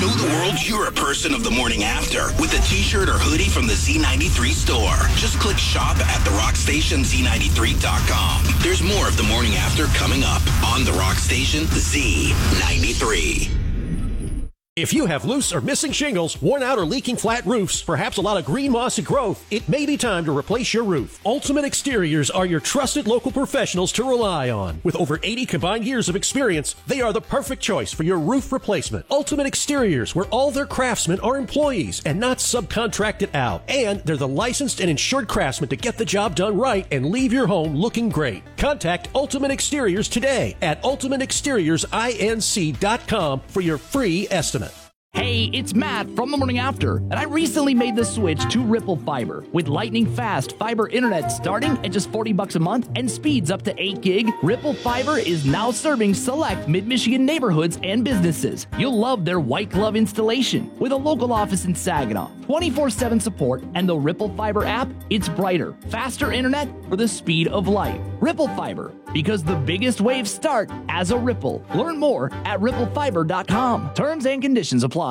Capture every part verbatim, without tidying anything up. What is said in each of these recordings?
Show the world you're a person of the morning after with a t-shirt or hoodie from the Z ninety-three store. Just click shop at the rock station Z ninety-three dot com. There's more of the morning after coming up on the Rock Station Z ninety-three. If you have loose or missing shingles, worn out or leaking flat roofs, perhaps a lot of green mossy growth, it may be time to replace your roof. Ultimate Exteriors are your trusted local professionals to rely on. With over eighty combined years of experience, they are the perfect choice for your roof replacement. Ultimate Exteriors, where all their craftsmen are employees and not subcontracted out. And they're the licensed and insured craftsmen to get the job done right and leave your home looking great. Contact Ultimate Exteriors today at ultimate exteriors inc dot com for your free estimate. Hey, it's Matt from The Morning After, and I recently made the switch to Ripple Fiber. With lightning fast fiber internet starting at just forty bucks a month and speeds up to eight gig, Ripple Fiber is now serving select mid-Michigan neighborhoods and businesses. You'll love their white glove installation with a local office in Saginaw, twenty-four seven support, and the Ripple Fiber app. It's brighter, faster internet for the speed of light. Ripple Fiber, because the biggest waves start as a ripple. Learn more at ripple fiber dot com. Terms and conditions apply.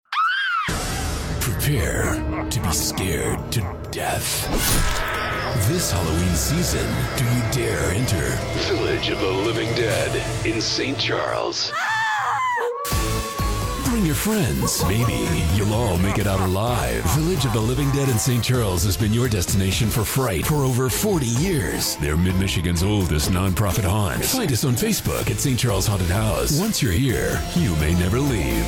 Prepare to be scared to death. This Halloween season, do you dare enter Village of the Living Dead in Saint Charles? Bring your friends. Maybe you'll all make it out alive. Village of the Living Dead in Saint Charles has been your destination for fright for over forty years. They're Mid-Michigan's oldest nonprofit haunt. Find us on Facebook at Saint Charles Haunted House. Once you're here, you may never leave.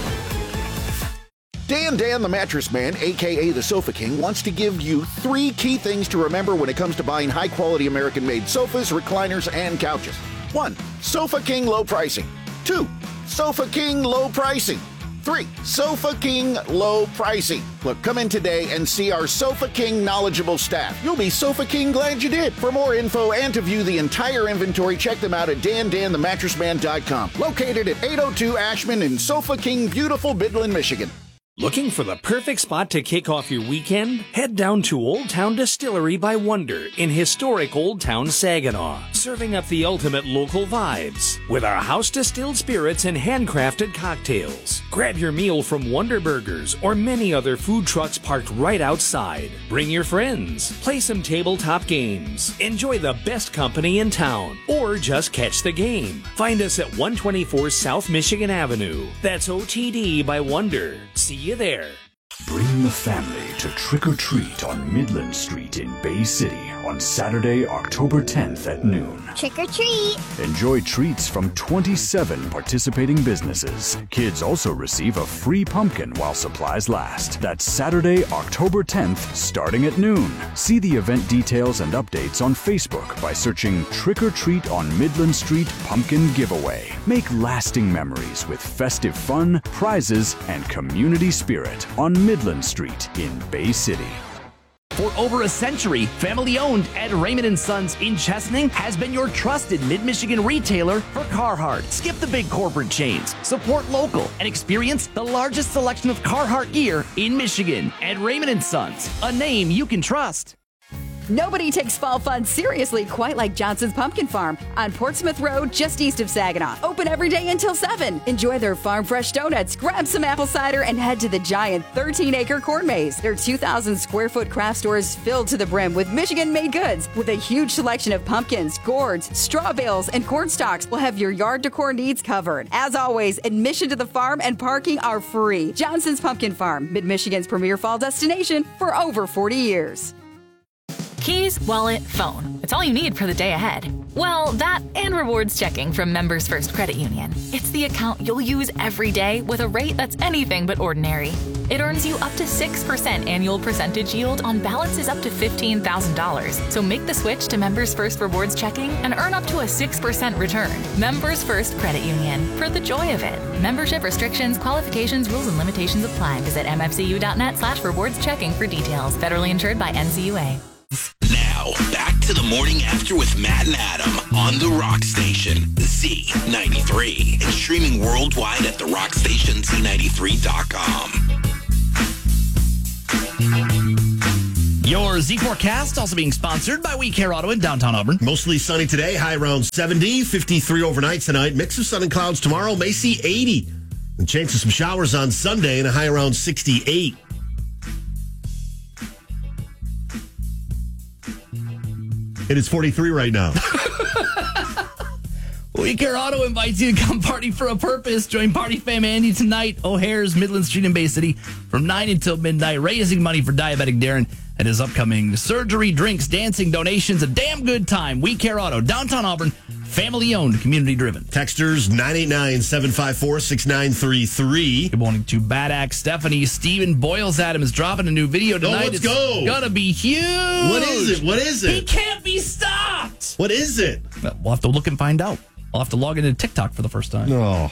Dan Dan the Mattress Man, a k a the Sofa King, wants to give you three key things to remember when it comes to buying high-quality American-made sofas, recliners, and couches. One, Sofa King low pricing. Two, Sofa King low pricing. Three, Sofa King low pricing. Look, come in today and see our Sofa King knowledgeable staff. You'll be Sofa King glad you did. For more info and to view the entire inventory, check them out at dan dan the mattress man dot com. Located at eight oh two Ashman in Sofa King, beautiful Midland, Michigan. Looking for the perfect spot to kick off your weekend? Head down to Old Town Distillery by Wonder in historic Old Town Saginaw, serving up the ultimate local vibes with our house-distilled spirits and handcrafted cocktails. Grab your meal from Wonder Burgers or many other food trucks parked right outside. Bring your friends, play some tabletop games, enjoy the best company in town, or just catch the game. Find us at one twenty-four South Michigan Avenue. That's O T D by Wonder. See you there. Bring the family to Trick or Treat on Midland Street in Bay City on Saturday, October tenth at noon. Trick or treat! Enjoy treats from twenty-seven participating businesses. Kids also receive a free pumpkin while supplies last. That's Saturday, October tenth, starting at noon. See the event details and updates on Facebook by searching Trick or Treat on Midland Street Pumpkin Giveaway. Make lasting memories with festive fun, prizes, and community spirit on Midland Street in Bay City. For over a century, family-owned Ed Raymond and Sons in Chesaning has been your trusted Mid-Michigan retailer for Carhartt. Skip the big corporate chains, support local, and experience the largest selection of Carhartt gear in Michigan. Ed Raymond and Sons, a name you can trust. Nobody takes fall fun seriously quite like Johnson's Pumpkin Farm on Portsmouth Road, just east of Saginaw. Open every day until seven. Enjoy their farm fresh donuts, grab some apple cider, and head to the giant thirteen acre corn maze. Their two thousand square foot craft store is filled to the brim with Michigan-made goods. With a huge selection of pumpkins, gourds, straw bales, and corn stalks, will have your yard decor needs covered. As always, admission to the farm and parking are free. Johnson's Pumpkin Farm, Mid-Michigan's premier fall destination for over forty years. Keys, wallet, phone. It's all you need for the day ahead. Well, that and rewards checking from Members First Credit Union. It's the account you'll use every day with a rate that's anything but ordinary. It earns you up to six percent annual percentage yield on balances up to fifteen thousand dollars. So make the switch to Members First Rewards Checking and earn up to a six percent return. Members First Credit Union. For the joy of it. Membership restrictions, qualifications, rules, and limitations apply. Visit m f c u dot net slash rewards checking for details. Federally insured by N C U A. Now, back to the morning after with Matt and Adam on the Rock Station Z ninety-three and streaming worldwide at the rock station z ninety-three dot com. Your Z forecast also being sponsored by We Care Auto in downtown Auburn. Mostly sunny today, high around seventy, fifty-three overnight tonight. Mix of sun and clouds tomorrow, may see eighty. And chance of some showers on Sunday and a high around sixty-eight. It is forty-three right now. We Care Auto invites you to come party for a purpose. Join Party Fam Andy tonight, O'Hare's, Midland Street in Bay City, from nine until midnight, raising money for diabetic Darren and his upcoming surgery, drinks, dancing, donations, a damn good time. We Care Auto, downtown Auburn, family-owned, community-driven. Texters nine eight nine, seven five four, six nine three three. Good morning to Bad Axe Stephanie. Stephen Boyles Adam is dropping a new video tonight. Oh, let's it's go. Gonna be huge. What is it? What is it? He can't be stopped. What is it? We'll have to look and find out. I'll have to log into TikTok for the first time. Oh.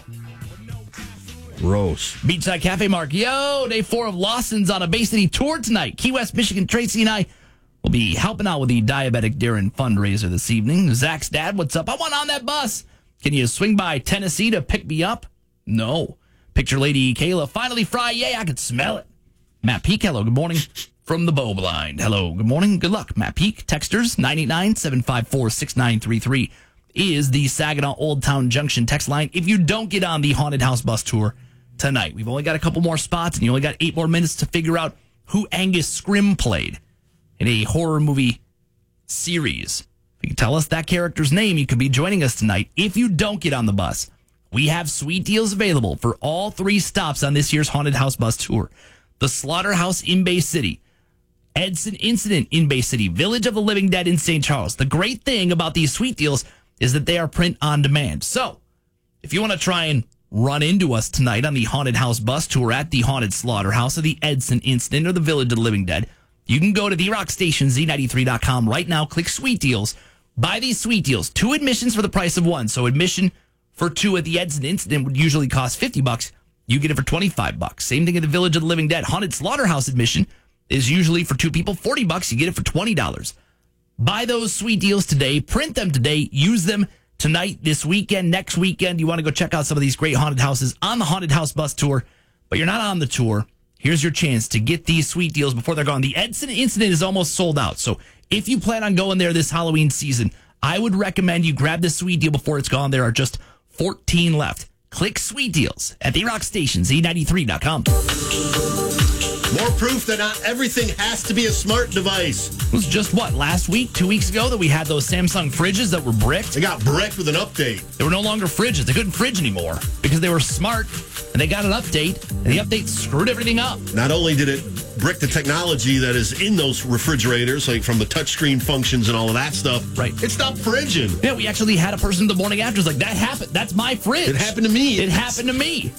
Gross. Beachside Cafe Mark. Yo, day four of Lawson's on a Bay City tour tonight. Key West, Michigan. Tracy and I will be helping out with the Diabetic Darren fundraiser this evening. Zach's dad, what's up? I want on that bus. Can you swing by Tennessee to pick me up? No. Picture Lady Kayla. Finally fry. Yay, I can smell it. Matt Peak, hello, good morning. From the Bow Blind. Hello, good morning. Good luck. Matt Peak, texters nine eight nine, seven five four, six nine three three. Is the Saginaw Old Town Junction text line. If you don't get on the Haunted House Bus Tour tonight, we've only got a couple more spots, and you only got eight more minutes to figure out who Angus Scrim played in a horror movie series. If you can tell us that character's name, you could be joining us tonight. If you don't get on the bus, we have sweet deals available for all three stops on this year's Haunted House Bus Tour. The Slaughterhouse in Bay City, Edson Incident in Bay City, Village of the Living Dead in Saint Charles. The great thing about these sweet deals is that they are print on demand. So, if you want to try and run into us tonight on the Haunted House Bus Tour at the Haunted Slaughterhouse or the Edson Incident or the Village of the Living Dead, you can go to the rock station Z ninety-three dot com right now, click Sweet Deals, buy these sweet deals. Two admissions for the price of one. So admission for two at the Edson Incident would usually cost fifty bucks. You get it for twenty-five bucks. Same thing at the Village of the Living Dead. Haunted Slaughterhouse admission is usually for two people, forty bucks. You get it for twenty dollars. Buy those sweet deals today. Print them today. Use them tonight, this weekend, next weekend. You want to go check out some of these great haunted houses on the Haunted House Bus Tour, but you're not on the tour. Here's your chance to get these sweet deals before they're gone. The Edson Incident is almost sold out. So if you plan on going there this Halloween season, I would recommend you grab this sweet deal before it's gone. There are just fourteen left. Click Sweet Deals at the rock station Z ninety-three dot com. More proof that not everything has to be a smart device. It was just, what, last week, two weeks ago, that we had those Samsung fridges that were bricked? They got bricked with an update. They were no longer fridges. They couldn't fridge anymore because they were smart, and they got an update, and the update screwed everything up. Not only did it brick the technology that is in those refrigerators, like from the touchscreen functions and all of that stuff, right? It stopped fridging. Yeah, we actually had a person the morning after was like, that happened. That's my fridge. It happened to me. It happened to me.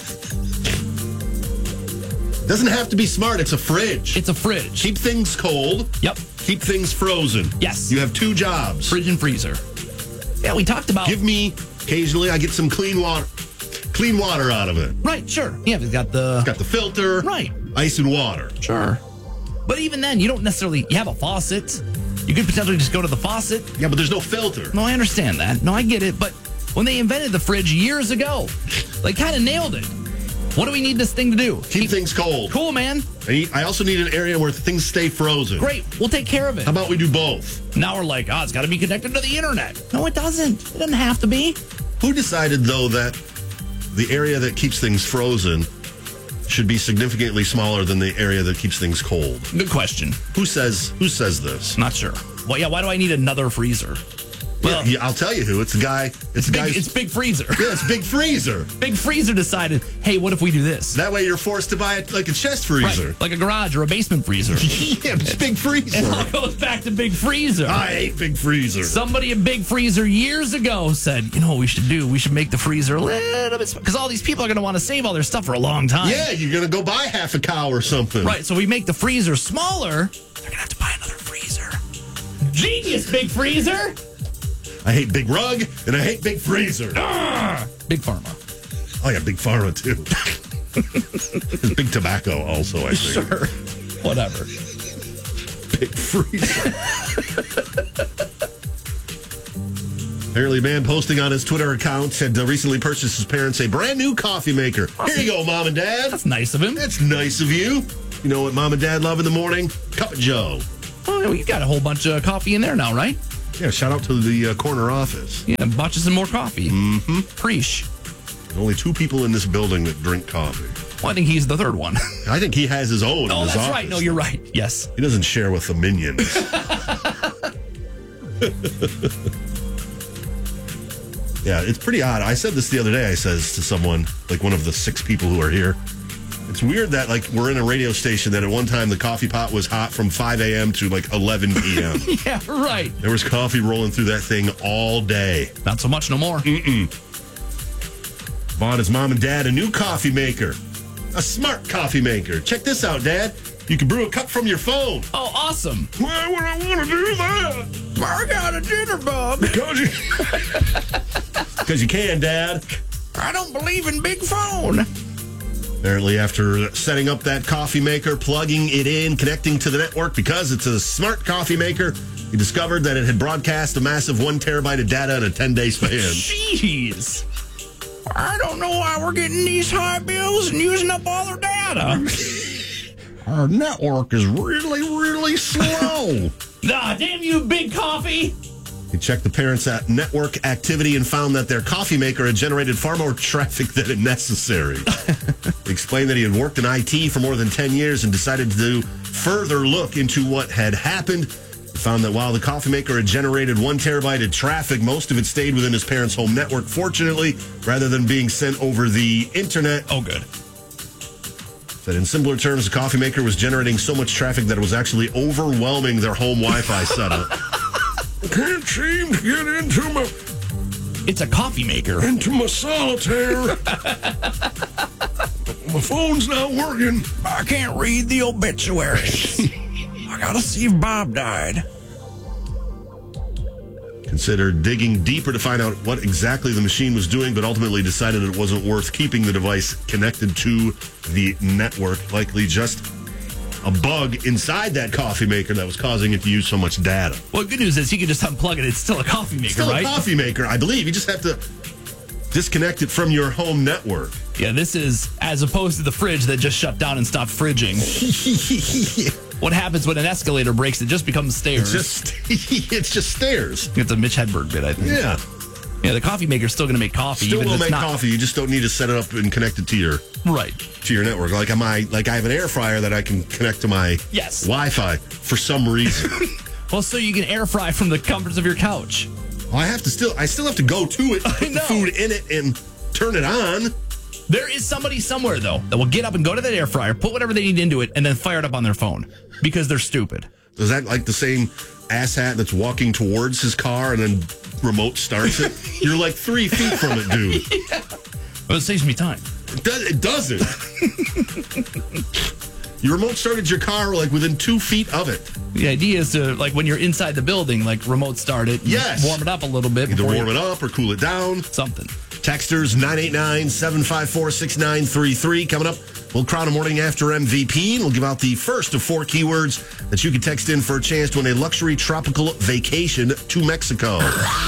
Doesn't have to be smart. It's a fridge. It's a fridge. Keep things cold. Yep. Keep things frozen. Yes. You have two jobs. Fridge and freezer. Yeah, we talked about... Give me, occasionally, I get some clean water clean water out of it. Right, sure. Yeah, it's got the... It's got the filter. Right. Ice and water. Sure. But even then, you don't necessarily... You have a faucet. You could potentially just go to the faucet. Yeah, but there's no filter. No, I understand that. No, I get it. But when they invented the fridge years ago, they kind of nailed it. What do we need this thing to do? Keep, Keep things cold. Cool, man. I, need, I also need an area where things stay frozen. Great. We'll take care of it. How about we do both? Now we're like, oh, it's got to be connected to the internet. No, it doesn't. It doesn't have to be. Who decided, though, that the area that keeps things frozen should be significantly smaller than the area that keeps things cold? Good question. Who says Who says this? Not sure. Well, yeah, why do I need another freezer? Well, yeah, I'll tell you who. It's the guy. It's, it's, the big, guy's, it's Big Freezer. Yeah, it's Big Freezer. Big Freezer decided, hey, what if we do this? That way you're forced to buy it like a chest freezer. Right, like a garage or a basement freezer. Yeah, it's Big Freezer. It all goes back to Big Freezer. I hate Big Freezer. Somebody at Big Freezer years ago said, you know what we should do? We should make the freezer a little bit... Because all these people are going to want to save all their stuff for a long time. Yeah, you're going to go buy half a cow or something. Right, so we make the freezer smaller. They're going to have to buy another freezer. Genius, Big Freezer! I hate Big Rug, and I hate Big Freezer. Ah, Big Pharma. Oh, yeah, Big Pharma, too. There's Big Tobacco also, I think. Sure. Whatever. Big Freezer. Apparently, a man posting on his Twitter account had uh, recently purchased his parents a brand new coffee maker. Here you go, Mom and Dad. That's nice of him. That's nice of you. You know what Mom and Dad love in the morning? Cup of Joe. Oh, you got a whole bunch of coffee in there now, right? Yeah, shout out to the uh, corner office. Yeah, bunches and more coffee. Mm-hmm. Preach. There's only two people in this building that drink coffee. Well, I think he's the third one. I think he has his own Oh, in his that's office. right. No, you're right. Yes. He doesn't share with the minions. Yeah, it's pretty odd. I said this the other day. I says to someone, like one of the six people who are here, it's weird that like we're in a radio station that at one time the coffee pot was hot from five a.m. to like eleven p.m. Yeah, right. There was coffee rolling through that thing all day. Not so much no more. Mm-mm. Bought his mom and dad a new coffee maker. A smart coffee maker. Check this out, Dad. You can brew a cup from your phone. Oh, awesome. Why would I want to do that? I got a jitterbug. Because you... Because you can, Dad. I don't believe in big phone. Apparently, after setting up that coffee maker, plugging it in, connecting to the network, because it's a smart coffee maker, he discovered that it had broadcast a massive one terabyte of data in a ten-day span. Jeez. I don't know why we're getting these high bills and using up all our data. Our network is really, really slow. Nah, damn you, Big Coffee. He checked the parents' at network activity and found that their coffee maker had generated far more traffic than necessary. He explained that he had worked in I T for more than ten years and decided to do further look into what had happened. He found that while the coffee maker had generated one terabyte of traffic, most of it stayed within his parents' home network, fortunately, rather than being sent over the internet. Oh, good. That in simpler terms, the coffee maker was generating so much traffic that it was actually overwhelming their home Wi-Fi setup. Can't seem to get into my... It's a coffee maker. Into my solitaire. My phone's not working. I can't read the obituaries. I gotta see if Bob died. Considered digging deeper to find out what exactly the machine was doing, but ultimately decided it wasn't worth keeping the device connected to the network. Likely just a bug inside that coffee maker that was causing it to use so much data. Well, good news is you can just unplug it. It's still a coffee maker, still right? Still a coffee maker, I believe. You just have to disconnect it from your home network. Yeah, this is as opposed to the fridge that just shut down and stopped fridging. What happens when an escalator breaks? It just becomes stairs. It's just, it's just stairs. It's a Mitch Hedberg bit, I think. Yeah. Yeah, the coffee maker's still going to make coffee. Still even will if it's make not... coffee. You just don't need to set it up and connect it to your right to your network. Like am I like I have an air fryer that I can connect to my yes. Wi-Fi for some reason. Well, so you can air fry from the comforts of your couch. Well, I have to still I still have to go to it, put the food in it, and turn it on. There is somebody somewhere though that will get up and go to that air fryer, put whatever they need into it, and then fire it up on their phone because they're stupid. Is that like the same asshat that's walking towards his car and then remote starts it? You're like three feet from it, dude. Yeah. Well, it saves me time. It, does, it doesn't. You remote started your car like within two feet of it. The idea is to, like, when you're inside the building, like, remote start it. Yes. Warm it up a little bit. Either warm you... it up or cool it down. Something. Texters nine eight nine, seven five four, six nine three three. Coming up, we'll crown a morning after M V P, and we'll give out the first of four keywords that you can text in for a chance to win a luxury tropical vacation to Mexico.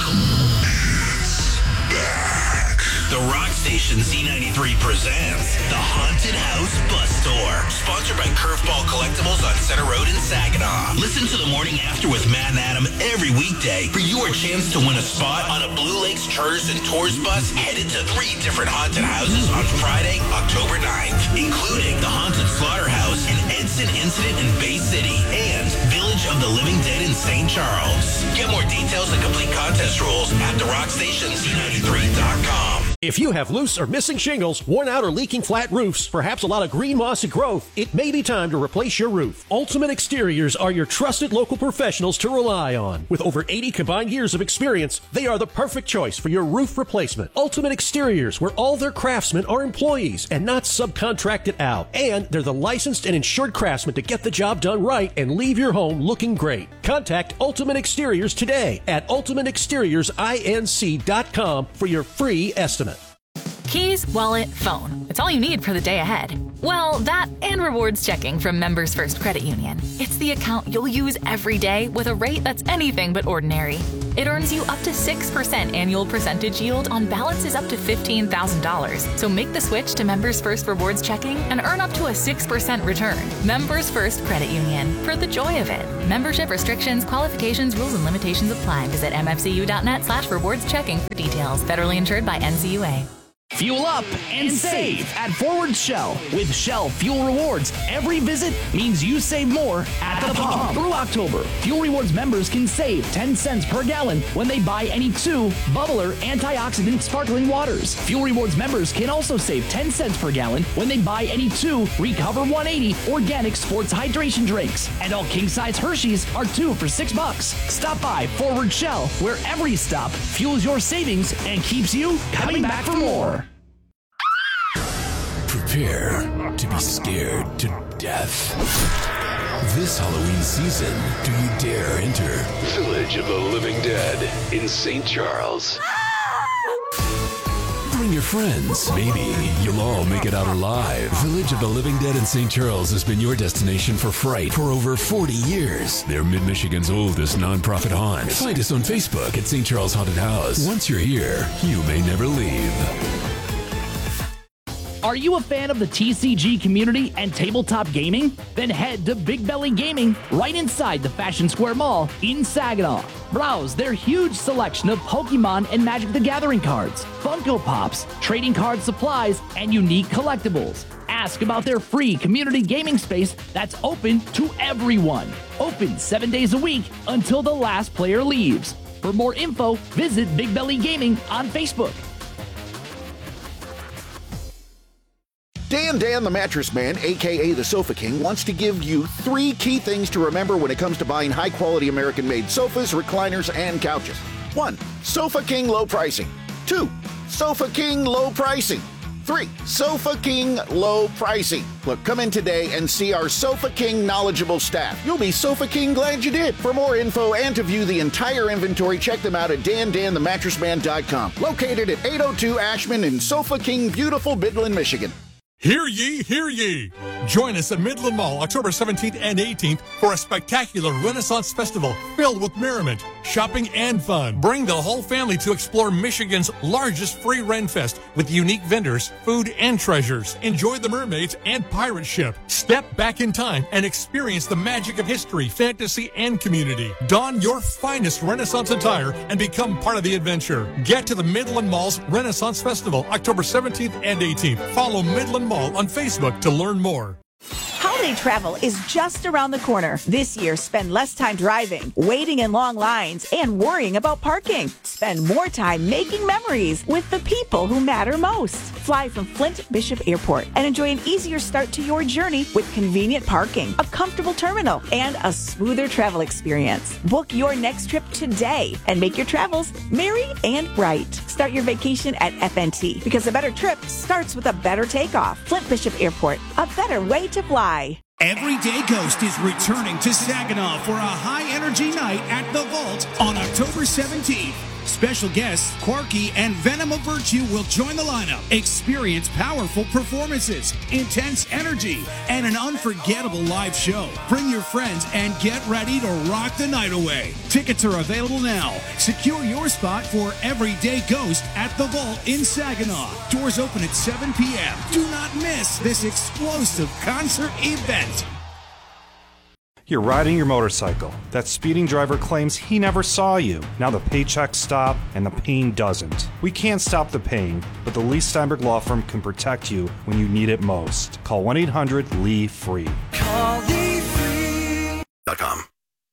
The Rock Station Z ninety-three presents The Haunted House Bus Tour, sponsored by Curveball Collectibles on Center Road in Saginaw. Listen to The Morning After with Matt and Adam every weekday for your chance to win a spot on a Blue Lakes Charters and Tours bus headed to three different haunted houses on Friday, October ninth, including the Haunted Slaughterhouse and Edson Incident in Bay City and Village of the Living Dead in Saint Charles. Get more details and complete contest rules at the rock station Z ninety-three dot com. If you have loose or missing shingles, worn out or leaking flat roofs, perhaps a lot of green mossy growth, it may be time to replace your roof. Ultimate Exteriors are your trusted local professionals to rely on. With over eighty combined years of experience, they are the perfect choice for your roof replacement. Ultimate Exteriors, where all their craftsmen are employees and not subcontracted out. And they're the licensed and insured craftsmen to get the job done right and leave your home looking great. Contact Ultimate Exteriors today at ultimate exteriors inc dot com for your free estimate. Keys, wallet, phone. It's all you need for the day ahead. Well, that and rewards checking from Members First Credit Union. It's the account you'll use every day with a rate that's anything but ordinary. It earns you up to six percent annual percentage yield on balances up to fifteen thousand dollars. So make the switch to Members First Rewards Checking and earn up to a six percent return. Members First Credit Union. For the joy of it. Membership restrictions, qualifications, rules, and limitations apply. Visit mfcu.net slash rewards checking for details. Federally insured by N C U A. Fuel up and save at Forward Shell. With Shell Fuel Rewards, every visit means you save more at the pump. Through October, Fuel Rewards members can save ten cents per gallon when they buy any two Bubbler antioxidant sparkling waters. Fuel Rewards members can also save ten cents per gallon when they buy any two Recover one eighty organic sports hydration drinks. And all king-size Hershey's are two for six bucks. Stop by Forward Shell, where every stop fuels your savings and keeps you coming back for more. Prepare to be scared to death. This Halloween season, do you dare enter Village of the Living Dead in Saint Charles? Bring your friends. Maybe you'll all make it out alive. Village of the Living Dead in Saint Charles has been your destination for fright for over forty years. They're Mid-Michigan's oldest nonprofit haunt. Find us on Facebook at Saint Charles Haunted House. Once you're here, you may never leave. Are you a fan of the T C G community and tabletop gaming? Then head to Big Belly Gaming right inside the Fashion Square Mall in Saginaw. Browse their huge selection of Pokemon and Magic the Gathering cards, Funko Pops, trading card supplies, and unique collectibles. Ask about their free community gaming space that's open to everyone. Open seven days a week until the last player leaves. For more info, visit Big Belly Gaming on Facebook. Dan Dan the Mattress Man, a k a the Sofa King, wants to give you three key things to remember when it comes to buying high-quality American-made sofas, recliners, and couches. One, Sofa King low pricing. Two, Sofa King low pricing. Three, Sofa King low pricing. Look, come in today and see our Sofa King knowledgeable staff. You'll be Sofa King glad you did. For more info and to view the entire inventory, check them out at dan dan the mattress man dot com. Located at eight oh two Ashman in Sofa King, beautiful Midland, Michigan. Hear ye, hear ye! Join us at Midland Mall October seventeenth and eighteenth for a spectacular Renaissance Festival filled with merriment, shopping, and fun. Bring the whole family to explore Michigan's largest free Ren Fest with unique vendors, food, and treasures. Enjoy the mermaids and pirate ship. Step back in time and experience the magic of history, fantasy, and community. Don your finest Renaissance attire and become part of the adventure. Get to the Midland Mall's Renaissance Festival October seventeenth and eighteenth. Follow Midland Mall on Facebook to learn more. Holiday travel is just around the corner. This year, spend less time driving, waiting in long lines, and worrying about parking. Spend more time making memories with the people who matter most. Fly from Flint Bishop Airport and enjoy an easier start to your journey with convenient parking, a comfortable terminal, and a smoother travel experience. Book your next trip today and make your travels merry and bright. Start your vacation at F N T because a better trip starts with a better takeoff. Flint Bishop Airport, a better way to fly. Everyday Ghost is returning to Saginaw for a high-energy night at the Vault on October seventeenth. Special guests Quarky and Venom of Virtue will join the lineup. Experience powerful performances, intense energy, and an unforgettable live show. Bring your friends and get ready to rock the night away. Tickets are available now. Secure your spot for Everyday Ghost at the Vault in Saginaw. Doors open at seven p.m. Do not miss this explosive concert event. You're riding your motorcycle. That speeding driver claims he never saw you. Now the paychecks stop and the pain doesn't. We can't stop the pain, but the Lee Steinberg Law Firm can protect you when you need it most. Call one eight hundred L E A FREE. Call Lee Free dot com.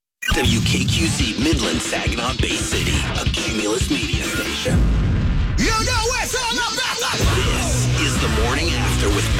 W K Q Z Midland, Saginaw Bay City, a Cumulus media station. You know it's all about. This is the morning after with